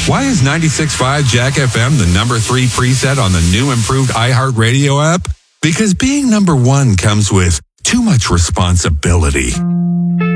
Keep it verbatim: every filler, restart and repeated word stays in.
Why is ninety-six point five Jack F M the number three preset on the new improved iHeartRadio app? Because being number one comes with too much responsibility.